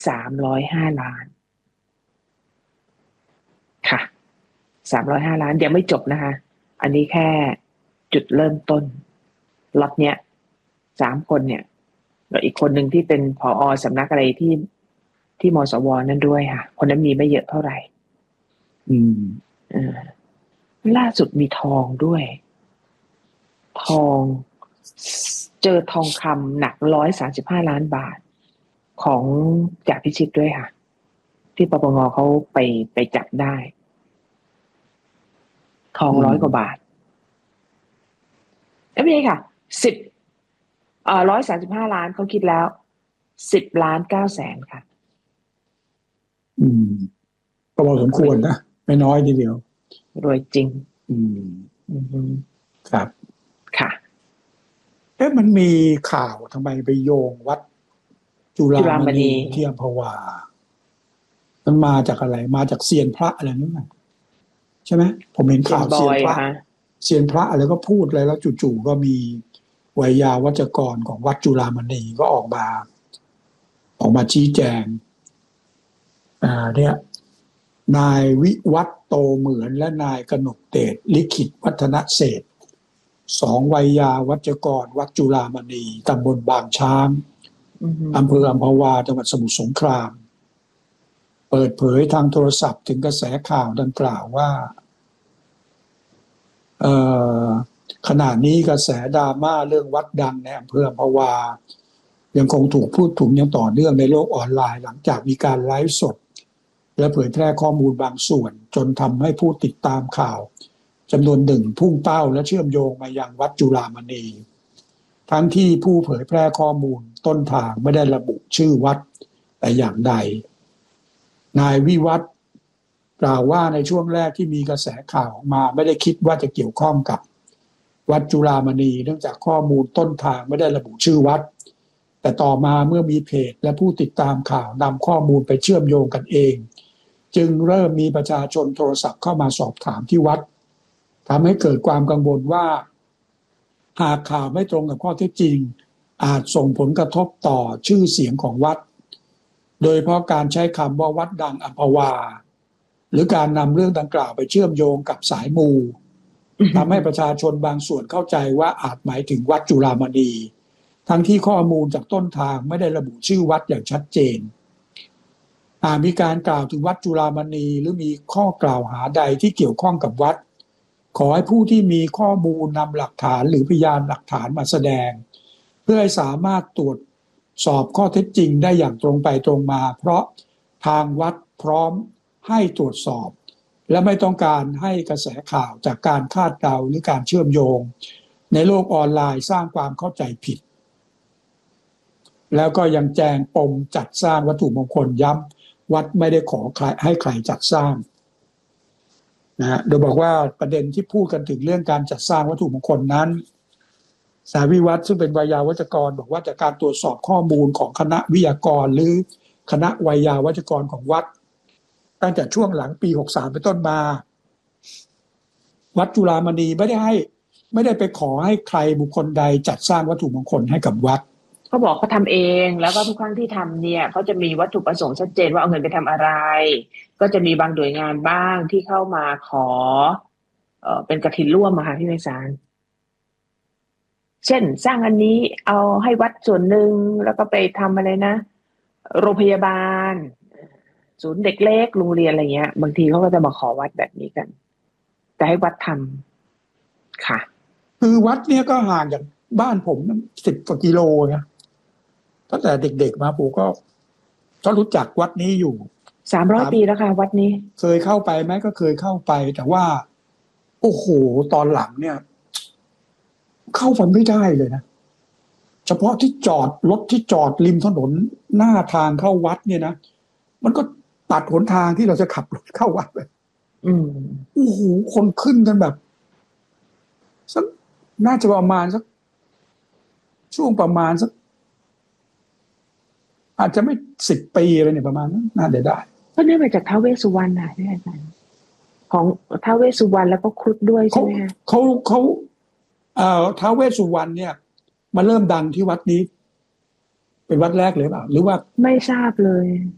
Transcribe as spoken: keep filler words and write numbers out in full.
สามร้อยห้าล้านค่ะสามร้อยห้าล้านยังไม่จบนะคะอันนี้แค่จุดเริ่มต้นล็อตเนี้ยสามคนเนี่ยแล้วอีกคนหนึ่งที่เป็นผอ.สำนักอะไรที่ที่มสวนั่นด้วยค่ะคนนั้นมีไม่เยอะเท่าไหร่อืมเออล่าสุดมีทองด้วยทองเจอทองคำหนักร้อยสามสิบห้าล้านบาทของจ่าพิชิตด้วยค่ะที่ปปงเขาไปไปจับได้ทองร้อยกว่าบาทไม่ใช่ค่ะสิบเอ่อร้อยสามสิบห้าล้านเขาคิดแล้วสิบล้านเก้าแสนค่ะอืมก็พอสมควรนะไม่น้อยทีเดียวรวยจริงอืมอืมครับค่ะเอ๊ะมันมีข่าวทำไมไปโยงวัดจุฬาจุฬามมณีณีที่อัมพวามันมาจากอะไรมาจากเซียนพระอะไรนั่นน่ะใช่ไหมผมเห็นข่าวเซีเซียยนนบพอยระเหรอคะเซียนพระอะไรก็พูดอะไรแล้วจู่ๆก็มีไวยาวัจกรของวัดจุฬามณีก็ออกมาออกมาชี้แจงอ่าเนี่ยนายวิวัฒน์โตเหมือนและนายกนกเดชลิขิตวัฒนเศรษฐ์สองไวยาวัจกรวัดจุฬามณีตำบลบางช้างอำเภออัมพวาจังหวัดสมุทรสงครามเปิดเผยทางโทรศัพท์ถึงกระแสข่าวดังกล่าวว่าเอ่อขณะนี้กระแสดราม่าเรื่องวัดดังในอำเภออัมพวายังคงถูกพูดถึงอย่างต่อเนื่องในโลกออนไลน์หลังจากมีการไลฟ์สดและเผยแพร่ข้อมูลบางส่วนจนทำให้ผู้ติดตามข่าวจำนวนหนึ่งพุ่งเป้าและเชื่อมโยงมายังวัดจุฬามณีทั้งที่ผู้เผยแพร่ข้อมูลต้นทางไม่ได้ระบุชื่อวัดแต่อย่างใดนายวิวัฒน์กล่าวว่าในช่วงแรกที่มีกระแสข่าวออกมาไม่ได้คิดว่าจะเกี่ยวข้องกับวัดจุฬามณีเนื่องจากข้อมูลต้นทางไม่ได้ระบุชื่อวัดแต่ต่อมาเมื่อมีเพจและผู้ติดตามข่าวนำข้อมูลไปเชื่อมโยงกันเองจึงเริ่มมีประชาชนโทรศัพท์เข้ามาสอบถามที่วัดทำให้เกิดความกังวลว่าหากข่าวไม่ตรงกับข้อเท็จจริงอาจส่งผลกระทบต่อชื่อเสียงของวัดโดยเพราะการใช้คำว่าวัดดังอัมพวาหรือการนำเรื่องดังกล่าวไปเชื่อมโยงกับสายมูทำให้ประชาชนบางส่วนเข้าใจว่าอาจหมายถึงวัดจุฬามณีทั้งที่ข้อมูลจากต้นทางไม่ได้ระบุชื่อวัดอย่างชัดเจนหากมีการกล่าวถึงวัดจุฬามณีหรือมีข้อกล่าวหาใดที่เกี่ยวข้องกับวัดขอให้ผู้ที่มีข้อมูลนำหลักฐานหรือพยานหลักฐานมาแสดงเพื่อให้สามารถตรวจสอบข้อเท็จจริงได้อย่างตรงไปตรงมาเพราะทางวัดพร้อมให้ตรวจสอบและไม่ต้องการให้กระแสข่าวจากการคาดเดาหรือการเชื่อมโยงในโลกออนไลน์สร้างความเข้าใจผิดแล้วก็ยังแจงปมจัดสร้างวัตถุมงคลย้ำวัดไม่ได้ขอใครให้ใครจัดสร้างนะฮะโดยบอกว่าประเด็นที่พูดกันถึงเรื่องการจัดสร้างวัตถุมงคลนั้นสายวิวัฒน์ซึ่งเป็นไวยาวัจกรบอกว่าจากการตรวจสอบข้อมูลของคณะวิทยากรหรือคณะไวยาวัจกรของวัดตั้งแต่ช่วงหลังปีหกสิบสามเป็นต้นมาวัดจุฬามณีไม่ได้ให้ไม่ได้ไปขอให้ใครบุคคลใดจัดสร้างวัตถุมงคลให้กับวัดเขาบอกเขาทำเองแล้วก็ทุกครั้งที่ทำเนี่ยเขาจะมีวัตถุประสงค์ชัดเจนว่าเอาเงินไปทำอะไรก็จะมีบางหน่วยงานบ้างที่เข้ามาขอเอ่อเป็นกฐินร่วมอะค่ะพี่ไพศาลเช่นสร้างอันนี้เอาให้วัดส่วนหนึ่งแล้วก็ไปทำอะไรนะโรงพยาบาลศูนย์เด็กเล็กโรงเรียนอะไรเงี้ยบางทีเขาก็จะมาขอวัดแบบนี้กันแต่ให้วัดทำค่ะคือวัดเนี่ยก็ห่างจากบ้านผมสิบกว่ากิโลนะตั้งแต่เด็กๆมาผมก็ก็รู้จักวัดนี้อยู่สามร้อยปีแล้วค่ะวัดนี้เคยเข้าไปไหมก็เคยเข้าไปแต่ว่าโอ้โหตอนหลังเนี่ยเข้าไปไม่ได้เลยนะเฉพาะที่จอดรถที่จอดริมถนนหน้าทางเข้าวัดเนี่ยนะมันก็ตัดหนทางที่เราจะขับรถเข้าวัดเลยอืมโอ้โหคนขึ้นกันแบบสักน่าจะประมาณสักช่วงประมาณสักอาจจะไม่สิบปีอะไรเนี่ยประมาณนั้นน่าจะได้ก็เนื่องมาจากท้าวเวสสุวรรณน่ะพี่อาจารย์ของท้าวเวสสุวรรณแล้วก็ครุฑด้วยใช่ไหมคะเขาเขาเอ่อท้าวเวสสุวรรณเนี่ยมาเริ่มดังที่วัดนี้เป็นวัดแรกเลยเปล่าหรือว่าไม่ทราบเลย